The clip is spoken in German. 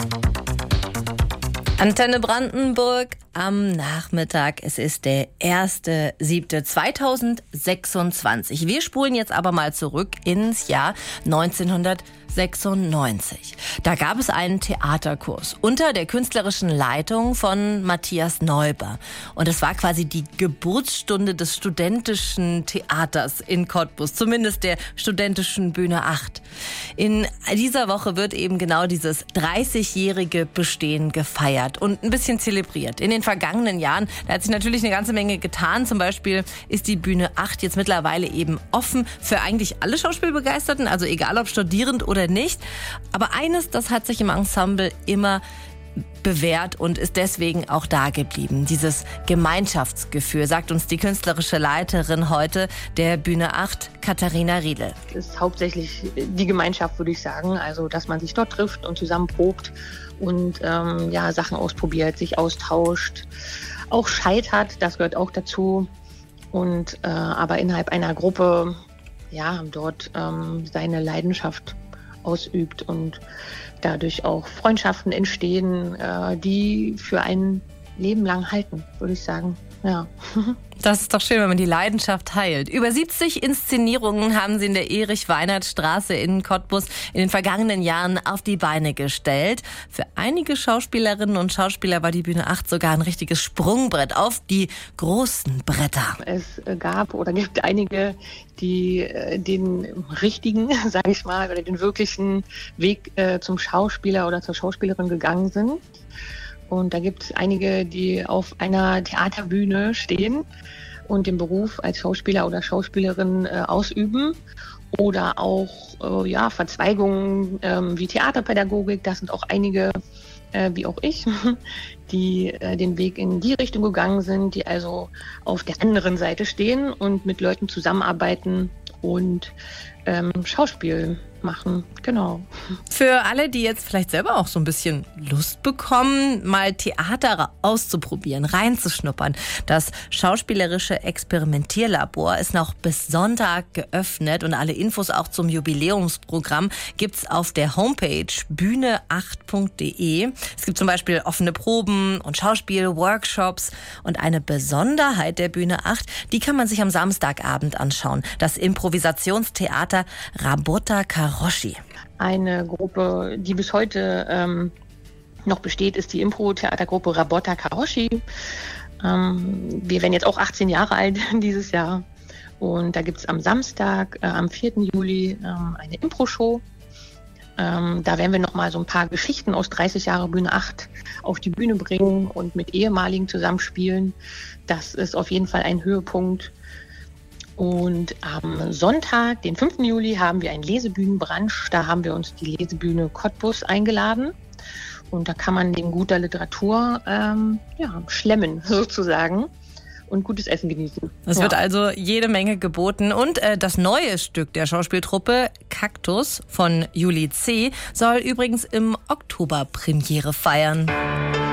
Antenne Brandenburg am Nachmittag. Es ist der 1.7.2026. Wir spulen jetzt aber mal zurück ins Jahr 1996. Da gab es einen Theaterkurs unter der künstlerischen Leitung von Matthias Neuber. Und es war quasi die Geburtsstunde des studentischen Theaters in Cottbus, zumindest der studentischen Bühne 8. In dieser Woche wird eben genau dieses 30-jährige Bestehen gefeiert und ein bisschen zelebriert. In den vergangenen Jahren, da hat sich natürlich eine ganze Menge getan. Zum Beispiel ist die Bühne 8 jetzt mittlerweile eben offen für eigentlich alle Schauspielbegeisterten, also egal ob studierend oder nicht. Aber eines, das hat sich im Ensemble immer bewährt und ist deswegen auch da geblieben. Dieses Gemeinschaftsgefühl, sagt uns die künstlerische Leiterin heute der Bühne 8, Katharina Riedel. Es ist hauptsächlich die Gemeinschaft, würde ich sagen. Also, dass man sich dort trifft und zusammen probt und Sachen ausprobiert, sich austauscht, auch scheitert, das gehört auch dazu. Und aber innerhalb einer Gruppe dort seine Leidenschaft ausübt und dadurch auch Freundschaften entstehen, die für ein Leben lang halten, würde ich sagen. Ja. Das ist doch schön, wenn man die Leidenschaft teilt. Über 70 Inszenierungen haben sie in der Erich-Weinert-Straße in Cottbus in den vergangenen Jahren auf die Beine gestellt. Für einige Schauspielerinnen und Schauspieler war die Bühne 8 sogar ein richtiges Sprungbrett auf die großen Bretter. Es gab oder gibt einige, die den richtigen, sage ich mal, oder den wirklichen Weg zum Schauspieler oder zur Schauspielerin gegangen sind. Und da gibt es einige, die auf einer Theaterbühne stehen und den Beruf als Schauspieler oder Schauspielerin ausüben. Oder auch Verzweigungen wie Theaterpädagogik. Das sind auch einige, wie auch ich, die den Weg in die Richtung gegangen sind, die also auf der anderen Seite stehen und mit Leuten zusammenarbeiten und Schauspiel machen, genau. Für alle, die jetzt vielleicht selber auch so ein bisschen Lust bekommen, mal Theater auszuprobieren, reinzuschnuppern. Das schauspielerische Experimentierlabor ist noch bis Sonntag geöffnet und alle Infos auch zum Jubiläumsprogramm gibt's auf der Homepage bühne8.de. Es gibt zum Beispiel offene Proben und Schauspielworkshops und eine Besonderheit der Bühne 8, die kann man sich am Samstagabend anschauen. Das Improvisationstheater Rabotta Karoshi. Eine Gruppe, die bis heute noch besteht, ist die Impro-Theatergruppe Rabotta Karoshi. Wir werden jetzt auch 18 Jahre alt dieses Jahr. Und da gibt es am Samstag, am 4. Juli, eine Impro-Show. Da werden wir nochmal so ein paar Geschichten aus 30 Jahren Bühne 8 auf die Bühne bringen und mit Ehemaligen zusammenspielen. Das ist auf jeden Fall ein Höhepunkt. Und am Sonntag, den 5. Juli, haben wir einen Lesebühnenbrunch. Da haben wir uns die Lesebühne Cottbus eingeladen. Und da kann man neben guter Literatur schlemmen sozusagen und gutes Essen genießen. Es wird also jede Menge geboten. Und das neue Stück der Schauspieltruppe Kaktus von Julie C. soll übrigens im Oktober Premiere feiern.